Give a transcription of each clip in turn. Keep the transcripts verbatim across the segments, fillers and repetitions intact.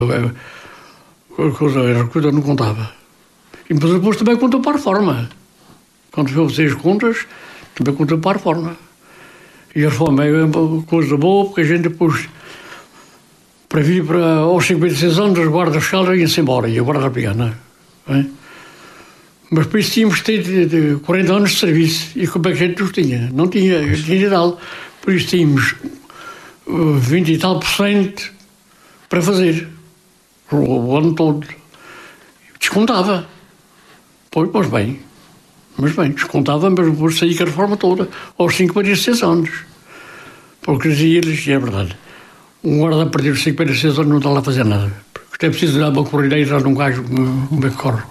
A coisa era que eu não contava. E depois, depois também contou para a reforma. Quando eu fiz as contas, também contou para a reforma. E a reforma é uma coisa boa, porque a gente depois, para vir para, aos cinquenta e seis anos, os guardas-fiscais iam-se embora, e a guarda pequena. É? Mas por isso tínhamos que ter de quarenta anos de serviço. E como é que a gente os tinha? Não tinha, tinha tal. Por isso tínhamos vinte e tal por cento para fazer. O ano todo. Descontava. Pois, pois bem. Mas bem, descontava, mas depois saí com a reforma toda, aos cinquenta e seis anos. Porque dizia eles, e é verdade, um guarda a partir dos cinquenta e seis anos não está lá a fazer nada. Porque é preciso dar uma corrideira num gajo, como é que corre.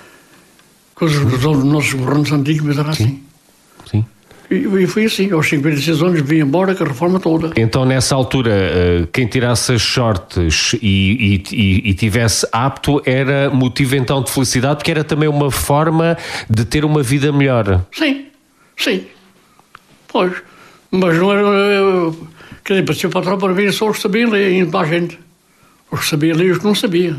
Coisas dos nossos governantes antigos, mas era assim. Sim. E, e foi assim, aos cinquenta e seis anos vim embora com a reforma toda. Então, nessa altura, quem tirasse as sortes e, e, e, e tivesse apto era motivo então de felicidade, porque era também uma forma de ter uma vida melhor. Sim, sim. Pois. Mas não era... Quer dizer, para ser patrão para mim só os que sabiam ler, ainda para a gente. Os que sabiam ler e os que não sabiam.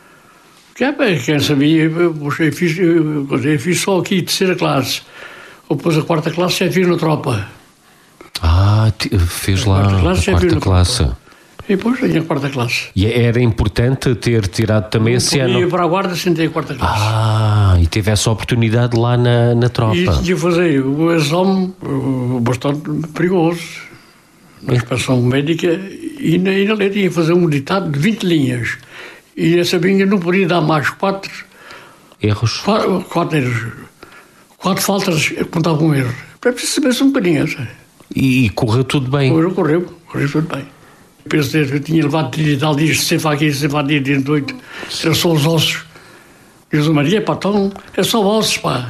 Que é, quem sabia, eu fiz, eu, eu fiz só aqui terceira classe. Depois a quarta classe já fiz na tropa. Ah, fez lá a quarta classe. A quarta classe. E depois tinha a quarta classe. E era importante ter tirado também eu esse ano? Eu ia para a guarda sem ter a quarta classe. Ah, e teve essa oportunidade lá na, na tropa. E tinha que fazer o exame bastante perigoso. Na inspeção médica e na, e na lei tinha que fazer um ditado de vinte linhas. E essa vinha não podia dar mais quatro... Erros? Quatro, quatro erros. Quatro faltas contavam um erro. É preciso saber-se um bocadinho. Sabe? E correu tudo bem? Correu, correu, correu tudo bem. Penso que eu tinha levado trinta e tal dias de cefa aqui, cefa dia, dia de noite. Era só os ossos. Diz o Maria, pá, então, é só ossos, pá.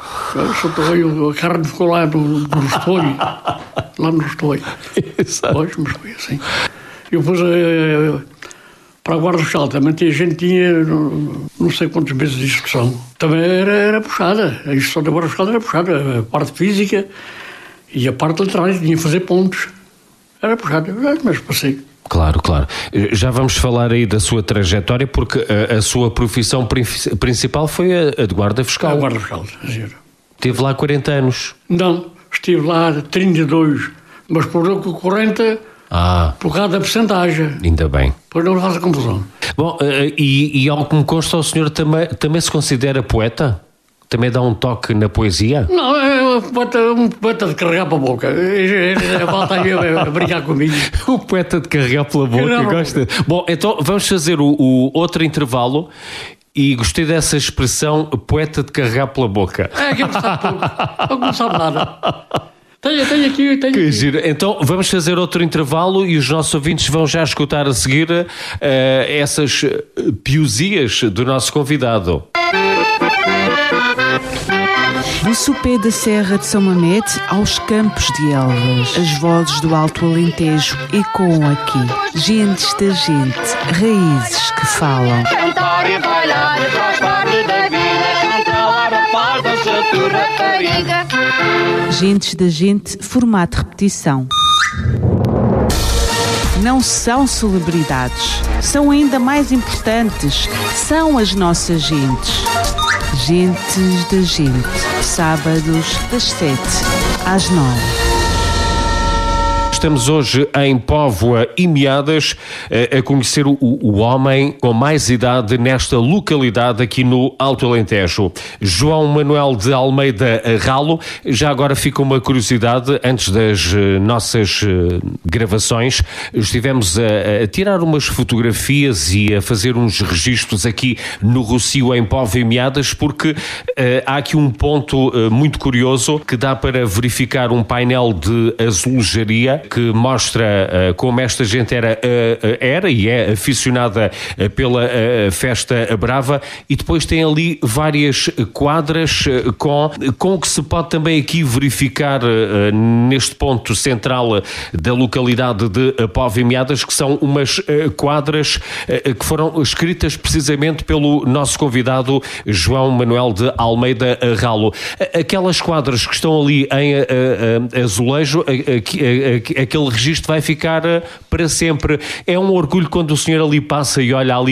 Eu, a carne ficou lá no, no estolho. Lá no estolho. Pois, mas foi assim. E depois, para a Guarda Fiscal, também a gente tinha, não, não sei quantos meses de instrução. Também era, era puxada. A instrução da Guarda Fiscal era puxada. A parte física e a parte literária tinha que fazer pontos. Era puxada, mas passei. Claro, claro. Já vamos falar aí da sua trajetória, porque a, a sua profissão principal foi a, a de Guarda Fiscal. A Guarda Fiscal, giro. Teve lá quarenta anos? Não, estive lá trinta e dois, mas por quarenta, ah, por causa da porcentagem. Ainda bem. Pois não faça confusão. Bom, e, e ao que me consta, o senhor também, também se considera poeta? Também dá um toque na poesia? Não, é um poeta, um poeta de carregar pela boca. Volta aí a, a brincar comigo. O poeta de carregar pela boca, carregar gosta. Boca. Bom, então vamos fazer o, o outro intervalo. E gostei dessa expressão, poeta de carregar pela boca. É, que ele sabe pouco. Não sabe nada. Tenho, tenho aqui, tenho que aqui. Giro. Então vamos fazer outro intervalo e os nossos ouvintes vão já escutar a seguir uh, essas piosias do nosso convidado. Do sopé da Serra de São Mamede aos Campos de Elvas, as vozes do Alto Alentejo ecoam aqui. Gentes da gente, raízes que falam. Cantar e bailar faz parte da vida, calar a paz da sua rapariga. Gentes da gente, formato repetição. Não são celebridades, são ainda mais importantes, são as nossas gentes. Gentes da gente, sábados das sete às nove. Estamos hoje em Póvoa e Meadas a conhecer o, o homem com mais idade nesta localidade aqui no Alto Alentejo. João Manuel de Almeida Ralo. Já agora fica uma curiosidade, antes das nossas gravações, estivemos a, a tirar umas fotografias e a fazer uns registros aqui no Rocio em Póvoa e Meadas, porque uh, há aqui um ponto uh, muito curioso que dá para verificar um painel de azulejaria que mostra uh, como esta gente era, uh, era e é aficionada uh, pela uh, festa brava, e depois tem ali várias quadras uh, com, com o que se pode também aqui verificar uh, neste ponto central da localidade de Póvoa e Meadas, que são umas uh, quadras uh, que foram escritas precisamente pelo nosso convidado João Manuel de Almeida Ralo. Aquelas quadras que estão ali em uh, uh, azulejo, uh, uh, uh, aquele registro vai ficar para sempre. É um orgulho quando o senhor ali passa e olha ali